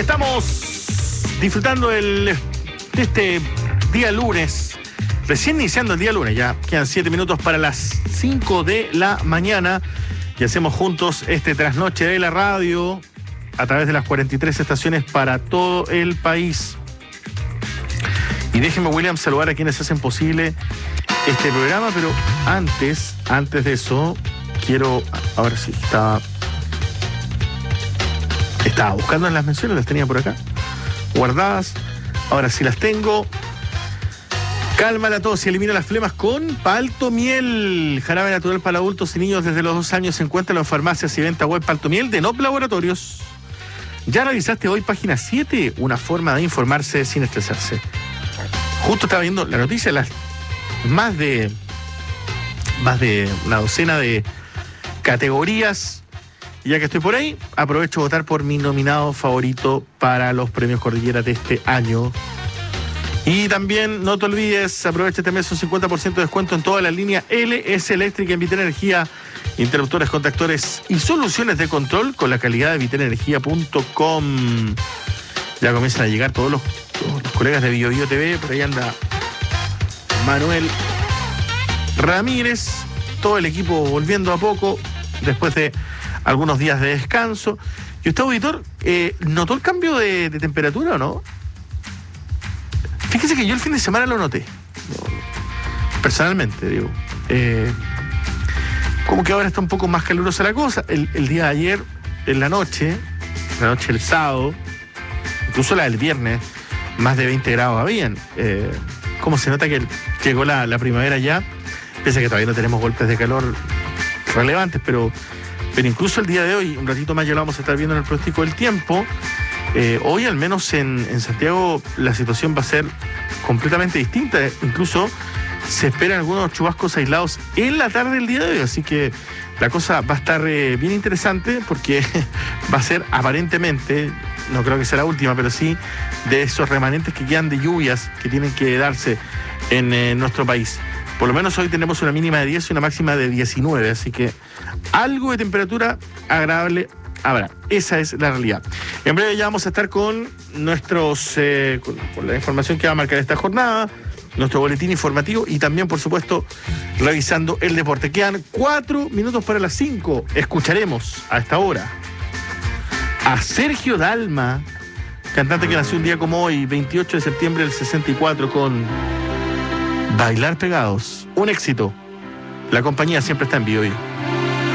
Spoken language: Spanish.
Estamos disfrutando de este día lunes, recién iniciando el día lunes, ya quedan 7 minutos para las 5 de la mañana y hacemos juntos este trasnoche de la radio a través de las 43 estaciones para todo el país. Y déjeme, William, saludar a quienes hacen posible este programa, pero antes de eso, quiero, a ver si estaba buscando en las menciones, las tenía por acá guardadas, ahora sí las tengo. Calma la tos y elimina las flemas con Paltomiel, jarabe natural para adultos y niños desde los 2 años. Se encuentra en farmacias y venta web. Paltomiel de Nop Laboratorios. ¿Ya revisaste hoy página 7? Una forma de informarse sin estresarse. Justo estaba viendo la noticia, más de una docena de categorías. Y ya que estoy por ahí, aprovecho a votar por mi nominado favorito para los premios Cordillera de este año. Y también, no te olvides, aprovecha este mes un 50% de descuento en toda la línea LS Eléctrica en Viterenergía, interruptores, contactores y soluciones de control con la calidad de viterenergia.com. Ya comienzan a llegar todos los colegas de BioBio TV, por ahí anda Manuel Ramírez, todo el equipo volviendo a poco, después de algunos días de descanso. ¿Y usted, auditor, notó el cambio de temperatura o no? Fíjese que yo el fin de semana lo noté. Personalmente, digo. Como que ahora está un poco más calurosa la cosa. El día de ayer, en la noche del sábado, incluso la del viernes, más de 20 grados habían. Como se nota que llegó la primavera ya, pese a que todavía no tenemos golpes de calor relevantes, pero incluso el día de hoy, un ratito más ya lo vamos a estar viendo en el pronóstico del tiempo. Hoy, al menos en Santiago, la situación va a ser completamente distinta. Incluso se esperan algunos chubascos aislados en la tarde del día de hoy. Así que la cosa va a estar bien interesante porque va a ser aparentemente, no creo que sea la última, pero sí de esos remanentes que quedan de lluvias que tienen que darse en nuestro país. Por lo menos hoy tenemos una mínima de 10 y una máxima de 19. Así que algo de temperatura agradable habrá. Esa es la realidad. En breve ya vamos a estar con nuestros con la información que va a marcar esta jornada, nuestro boletín informativo y también, por supuesto, revisando el deporte. Quedan 4 minutos para las 5. Escucharemos a esta hora a Sergio Dalma, cantante que nació un día como hoy, 28 de septiembre del 64, con Bailar Pegados. Un éxito. La compañía siempre está en BioBio.